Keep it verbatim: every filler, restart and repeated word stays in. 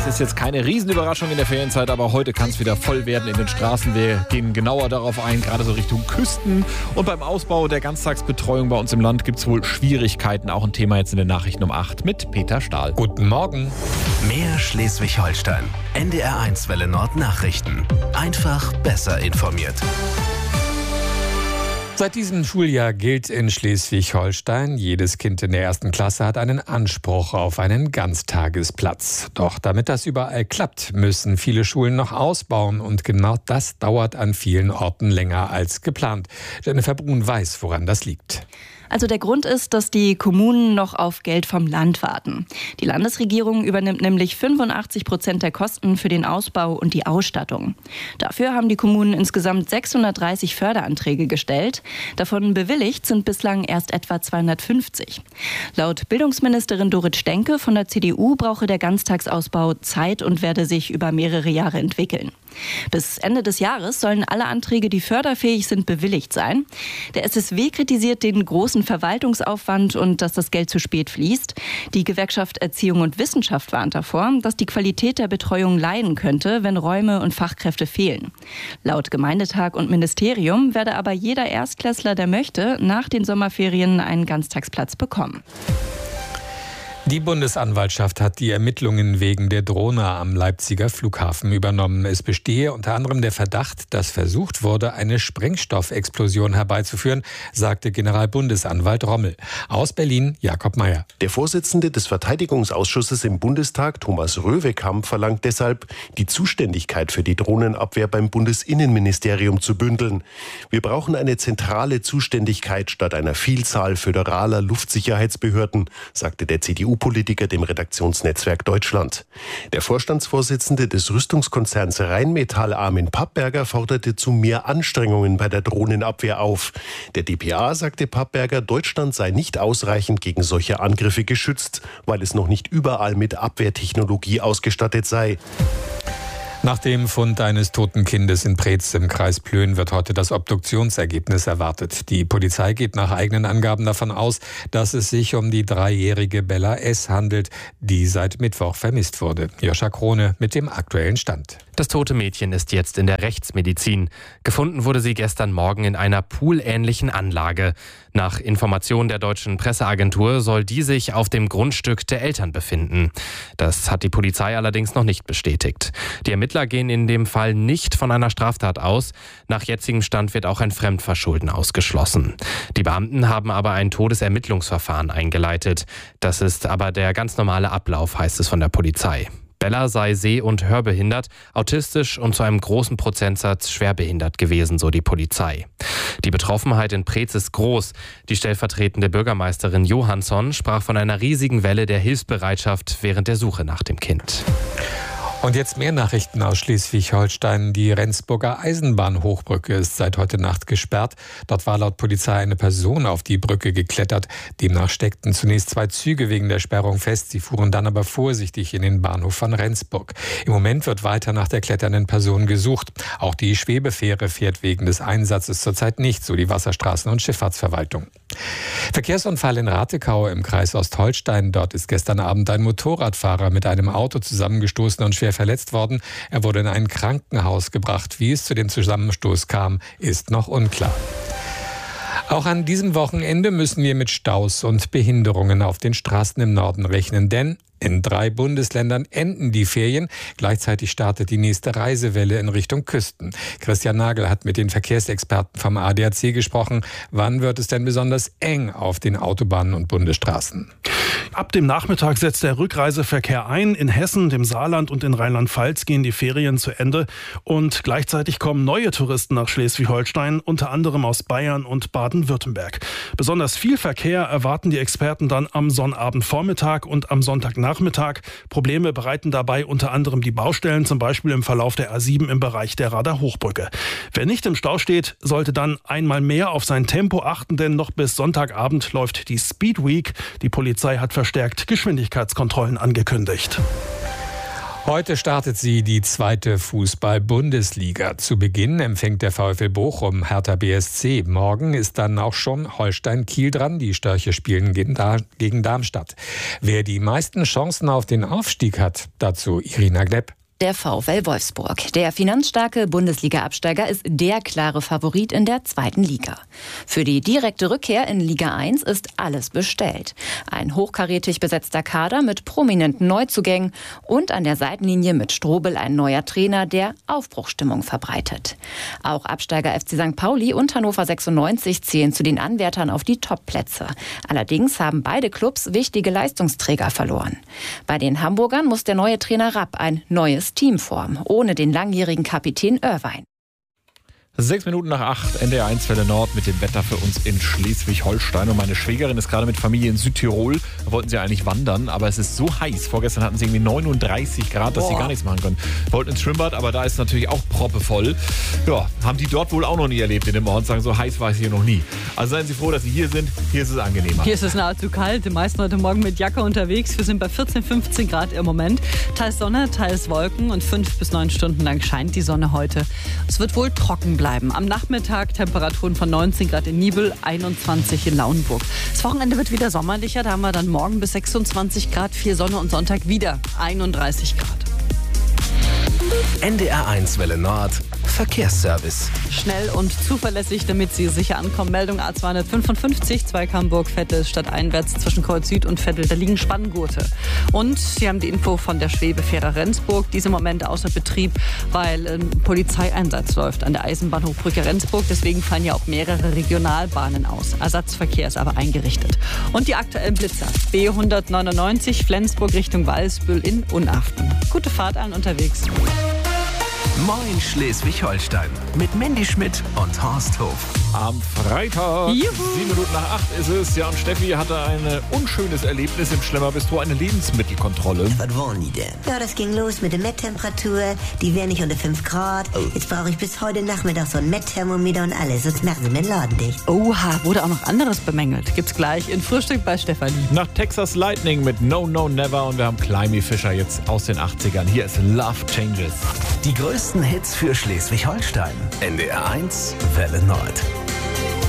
Das ist jetzt keine Riesenüberraschung in der Ferienzeit, aber heute kann es wieder voll werden in den Straßen. Wir gehen genauer darauf ein, gerade so Richtung Küsten. Und beim Ausbau der Ganztagsbetreuung bei uns im Land gibt es wohl Schwierigkeiten. Auch ein Thema jetzt in den Nachrichten um acht mit Peter Stahl. Guten Morgen. Mehr Schleswig-Holstein. N D R eins Welle Nord Nachrichten. Einfach besser informiert. Seit diesem Schuljahr gilt in Schleswig-Holstein, jedes Kind in der ersten Klasse hat einen Anspruch auf einen Ganztagesplatz. Doch damit das überall klappt, müssen viele Schulen noch ausbauen und genau das dauert an vielen Orten länger als geplant. Jennifer Brun weiß, woran das liegt. Also der Grund ist, dass die Kommunen noch auf Geld vom Land warten. Die Landesregierung übernimmt nämlich fünfundachtzig Prozent der Kosten für den Ausbau und die Ausstattung. Dafür haben die Kommunen insgesamt sechshundertdreißig Förderanträge gestellt. Davon bewilligt sind bislang erst etwa zweihundertfünfzig. Laut Bildungsministerin Dorit Stenke von der C D U brauche der Ganztagsausbau Zeit und werde sich über mehrere Jahre entwickeln. Bis Ende des Jahres sollen alle Anträge, die förderfähig sind, bewilligt sein. Der S S W kritisiert den großen Verwaltungsaufwand und dass das Geld zu spät fließt. Die Gewerkschaft Erziehung und Wissenschaft warnt davor, dass die Qualität der Betreuung leiden könnte, wenn Räume und Fachkräfte fehlen. Laut Gemeindetag und Ministerium werde aber jeder Erstklässler, der möchte, nach den Sommerferien einen Ganztagsplatz bekommen. Die Bundesanwaltschaft hat die Ermittlungen wegen der Drohne am Leipziger Flughafen übernommen. Es bestehe unter anderem der Verdacht, dass versucht wurde, eine Sprengstoffexplosion herbeizuführen, sagte Generalbundesanwalt Rommel. Aus Berlin Jakob Mayer. Der Vorsitzende des Verteidigungsausschusses im Bundestag, Thomas Röwekamp, verlangt deshalb, die Zuständigkeit für die Drohnenabwehr beim Bundesinnenministerium zu bündeln. Wir brauchen eine zentrale Zuständigkeit statt einer Vielzahl föderaler Luftsicherheitsbehörden, sagte der C D U-Politiker dem Redaktionsnetzwerk Deutschland. Der Vorstandsvorsitzende des Rüstungskonzerns Rheinmetall, Armin Pappberger, forderte zu mehr Anstrengungen bei der Drohnenabwehr auf. Der D P A sagte Pappberger, Deutschland sei nicht ausreichend gegen solche Angriffe geschützt, weil es noch nicht überall mit Abwehrtechnologie ausgestattet sei. Nach dem Fund eines toten Kindes in Preetz im Kreis Plön wird heute das Obduktionsergebnis erwartet. Die Polizei geht nach eigenen Angaben davon aus, dass es sich um die dreijährige Bella S. handelt, die seit Mittwoch vermisst wurde. Joscha Krone mit dem aktuellen Stand. Das tote Mädchen ist jetzt in der Rechtsmedizin. Gefunden wurde sie gestern Morgen in einer poolähnlichen Anlage. Nach Informationen der deutschen Presseagentur soll die sich auf dem Grundstück der Eltern befinden. Das hat die Polizei allerdings noch nicht bestätigt. Die Ermittler gehen in dem Fall nicht von einer Straftat aus. Nach jetzigem Stand wird auch ein Fremdverschulden ausgeschlossen. Die Beamten haben aber ein Todesermittlungsverfahren eingeleitet. Das ist aber der ganz normale Ablauf, heißt es von der Polizei. Bella sei seh- und hörbehindert, autistisch und zu einem großen Prozentsatz schwerbehindert gewesen, so die Polizei. Die Betroffenheit in Preetz ist groß. Die stellvertretende Bürgermeisterin Johansson sprach von einer riesigen Welle der Hilfsbereitschaft während der Suche nach dem Kind. Und jetzt mehr Nachrichten aus Schleswig-Holstein. Die Rendsburger Eisenbahnhochbrücke ist seit heute Nacht gesperrt. Dort war laut Polizei eine Person auf die Brücke geklettert. Demnach steckten zunächst zwei Züge wegen der Sperrung fest. Sie fuhren dann aber vorsichtig in den Bahnhof von Rendsburg. Im Moment wird weiter nach der kletternden Person gesucht. Auch die Schwebefähre fährt wegen des Einsatzes zurzeit nicht, so die Wasserstraßen- und Schifffahrtsverwaltung. Verkehrsunfall in Ratekau im Kreis Ostholstein. Dort ist gestern Abend ein Motorradfahrer mit einem Auto zusammengestoßen und schwer verletzt worden. Er wurde in ein Krankenhaus gebracht. Wie es zu dem Zusammenstoß kam, ist noch unklar. Auch an diesem Wochenende müssen wir mit Staus und Behinderungen auf den Straßen im Norden rechnen, denn in drei Bundesländern enden die Ferien. Gleichzeitig startet die nächste Reisewelle in Richtung Küsten. Christian Nagel hat mit den Verkehrsexperten vom A D A C gesprochen. Wann wird es denn besonders eng auf den Autobahnen und Bundesstraßen? Ab dem Nachmittag setzt der Rückreiseverkehr ein. In Hessen, dem Saarland und in Rheinland-Pfalz gehen die Ferien zu Ende. Und gleichzeitig kommen neue Touristen nach Schleswig-Holstein, unter anderem aus Bayern und Baden-Württemberg. Besonders viel Verkehr erwarten die Experten dann am Sonnabendvormittag und am Sonntagnachmittag. Probleme bereiten dabei unter anderem die Baustellen, zum Beispiel im Verlauf der A sieben im Bereich der Rader Hochbrücke. Wer nicht im Stau steht, sollte dann einmal mehr auf sein Tempo achten, denn noch bis Sonntagabend läuft die Speed Week. Die Polizei hat verstärkt Geschwindigkeitskontrollen angekündigt. Heute startet sie die zweite Fußball-Bundesliga. Zu Beginn empfängt der VfL Bochum Hertha B S C. Morgen ist dann auch schon Holstein Kiel dran. Die Störche spielen gegen Darmstadt. Wer die meisten Chancen auf den Aufstieg hat, dazu Irina Gnepp. Der VfL Wolfsburg. Der finanzstarke Bundesliga-Absteiger ist der klare Favorit in der zweiten Liga. Für die direkte Rückkehr in Liga eins ist alles bestellt. Ein hochkarätig besetzter Kader mit prominenten Neuzugängen und an der Seitenlinie mit Strobel ein neuer Trainer, der Aufbruchsstimmung verbreitet. Auch Absteiger F C Sankt Pauli und Hannover sechsundneunzig zählen zu den Anwärtern auf die Top-Plätze. Allerdings haben beide Clubs wichtige Leistungsträger verloren. Bei den Hamburgern muss der neue Trainer Rapp ein neues Teamform, ohne den langjährigen Kapitän Irvine. Sechs Minuten nach acht, N D R eins Welle Nord mit dem Wetter für uns in Schleswig-Holstein. Und meine Schwägerin ist gerade mit Familie in Südtirol. Da wollten sie eigentlich wandern, aber es ist so heiß. Vorgestern hatten sie irgendwie neununddreißig Grad, dass Boah. sie gar nichts machen können. Wollten ins Schwimmbad, aber da ist natürlich auch proppevoll. Ja, haben die dort wohl auch noch nie erlebt in dem Ort. Sagen, so heiß war es hier noch nie. Also seien Sie froh, dass Sie hier sind. Hier ist es angenehmer. Hier ist es nahezu kalt. Die meisten heute Morgen mit Jacke unterwegs. Wir sind bei vierzehn, fünfzehn Grad im Moment. Teils Sonne, teils Wolken und fünf bis neun Stunden lang scheint die Sonne heute. Es wird wohl trocken bleiben. Am Nachmittag Temperaturen von neunzehn Grad in Nibel, einundzwanzig in Lauenburg. Das Wochenende wird wieder sommerlicher. Da haben wir dann morgen bis sechsundzwanzig Grad, viel Sonne und Sonntag wieder einunddreißig Grad. N D R eins Welle Nord Verkehrsservice. Schnell und zuverlässig, damit Sie sicher ankommen. Meldung A zweihundertfünfundfünfzig, Zweigg-Hamburg-Vettel stadteinwärts zwischen Kreuz Süd und Vettel. Da liegen Spanngurte. Und Sie haben die Info von der Schwebefähre Rendsburg. Diese im Moment außer Betrieb, weil ein Polizeieinsatz läuft an der Eisenbahnhofbrücke Rendsburg. Deswegen fallen ja auch mehrere Regionalbahnen aus. Ersatzverkehr ist aber eingerichtet. Und die aktuellen Blitzer. B hundertneunundneunzig, Flensburg Richtung Walsbüll in Unaften. Gute Fahrt allen unterwegs. Moin Schleswig-Holstein mit Mandy Schmidt und Horst Hof. Am Freitag, Juhu. sieben Minuten nach acht ist es. Ja, und Steffi hatte ein unschönes Erlebnis im Schlemmerbistro, eine Lebensmittelkontrolle. Was wollen die denn? Ja, das ging los mit der Messtemperatur. Die wäre nicht unter fünf Grad. Oh. Jetzt brauche ich bis heute Nachmittag so ein Messthermometer und alles. Sonst machen sie mir den Laden dicht. Oha, wurde auch noch anderes bemängelt. Gibt's gleich in Frühstück bei Stefanie. Nach Texas Lightning mit No No Never und wir haben Climby Fischer jetzt aus den achtzigern. Hier ist Love Changes. Die größten Hits für Schleswig-Holstein. N D R eins Welle Nord.